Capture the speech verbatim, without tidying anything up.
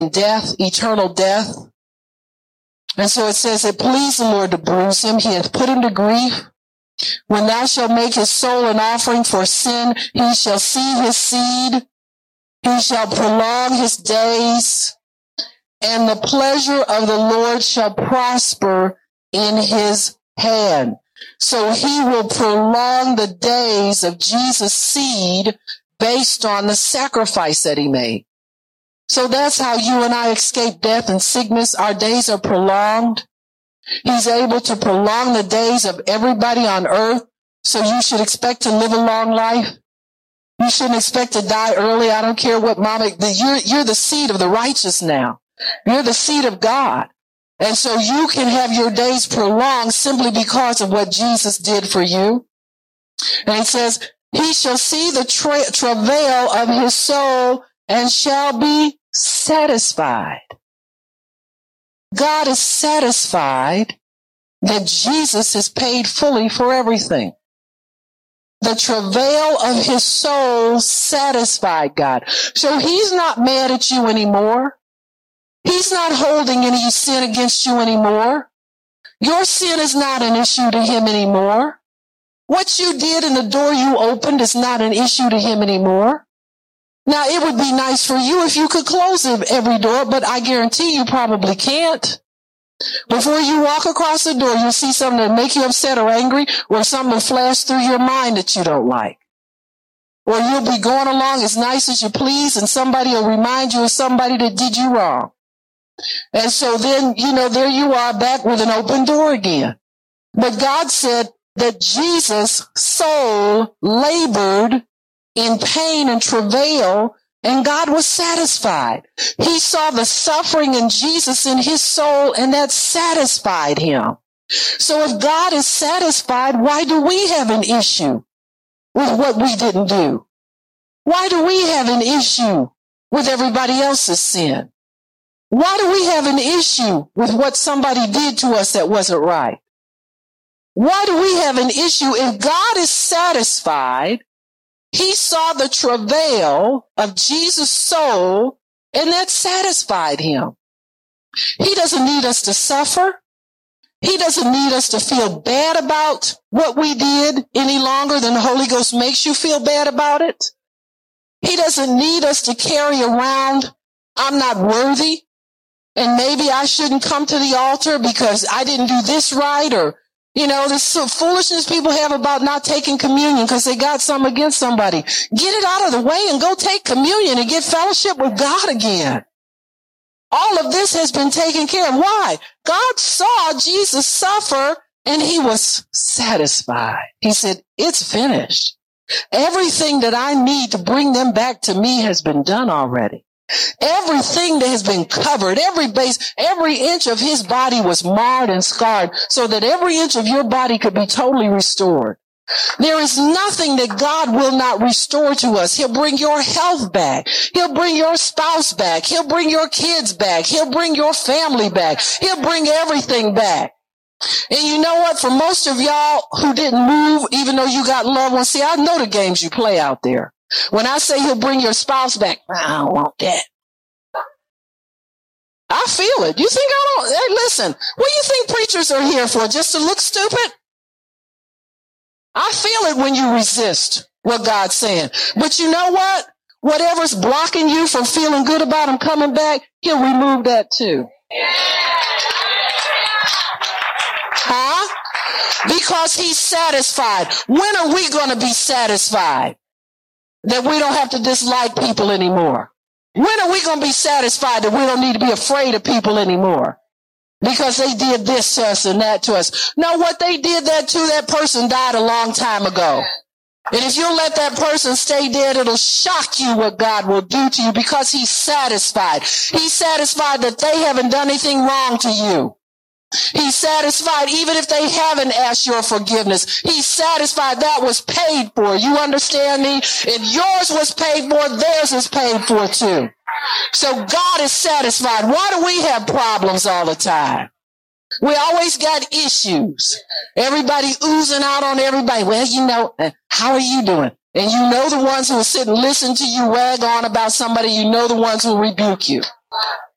death, eternal death. And so it says, it pleased the Lord to bruise him. He hath put him to grief. When thou shalt make his soul an offering for sin, he shall see his seed. He shall prolong his days, and the pleasure of the Lord shall prosper in his hand. So he will prolong the days of Jesus' seed based on the sacrifice that he made. So that's how you and I escape death and sickness. Our days are prolonged. He's able to prolong the days of everybody on earth. So you should expect to live a long life. You shouldn't expect to die early. I don't care what mama, you're, you're the seed of the righteous now. You're the seed of God. And so you can have your days prolonged simply because of what Jesus did for you. And it says, he shall see the tra- travail of his soul and shall be satisfied. God is satisfied that Jesus has paid fully for everything. The travail of his soul satisfied God. So he's not mad at you anymore. He's not holding any sin against you anymore. Your sin is not an issue to him anymore. What you did and the door you opened is not an issue to him anymore. Now, it would be nice for you if you could close every door, but I guarantee you probably can't. Before you walk across the door, you'll see something that make you upset or angry, or something will flash through your mind that you don't like. Or you'll be going along as nice as you please, and somebody will remind you of somebody that did you wrong. And so then, you know, there you are back with an open door again. But God said that Jesus' soul labored in pain and travail, and God was satisfied. He saw the suffering in Jesus in his soul, and that satisfied him. So if God is satisfied, why do we have an issue with what we didn't do? Why do we have an issue with everybody else's sin? Why do we have an issue with what somebody did to us that wasn't right? Why do we have an issue? If God is satisfied, he saw the travail of Jesus' soul, and that satisfied him. He doesn't need us to suffer. He doesn't need us to feel bad about what we did any longer than the Holy Ghost makes you feel bad about it. He doesn't need us to carry around, I'm not worthy, and maybe I shouldn't come to the altar because I didn't do this right, or you know, this foolishness people have about not taking communion because they got something against somebody. Get it out of the way and go take communion and get fellowship with God again. All of this has been taken care of. Why? God saw Jesus suffer and he was satisfied. He said, it's finished. Everything that I need to bring them back to me has been done already. Everything that has been covered, every base, every inch of his body was marred and scarred so that every inch of your body could be totally restored. There is nothing that God will not restore to us. He'll bring your health back. He'll bring your spouse back. He'll bring your kids back. He'll bring your family back. He'll bring everything back. And you know what? For most of y'all who didn't move, even though you got loved ones, see, I know the games you play out there. When I say he'll bring your spouse back, I don't want that. I feel it. You think I don't? Hey, listen, what do you think preachers are here for? Just to look stupid? I feel it when you resist what God's saying. But you know what? Whatever's blocking you from feeling good about him coming back, he'll remove that too. Huh? Because he's satisfied. When are we going to be satisfied? That we don't have to dislike people anymore. When are we going to be satisfied that we don't need to be afraid of people anymore? Because they did this to us and that to us. No, what they did that to, that person died a long time ago. And if you let that person stay dead, it'll shock you what God will do to you because he's satisfied. He's satisfied that they haven't done anything wrong to you. He's satisfied even if they haven't asked your forgiveness. He's satisfied that was paid for. You understand me? If yours was paid for, theirs is paid for too. So God is satisfied. Why do we have problems all the time? We always got issues. Everybody oozing out on everybody. Well, you know, how are you doing? And you know the ones who will sit and listen to you rag on about somebody. You know the ones who rebuke you.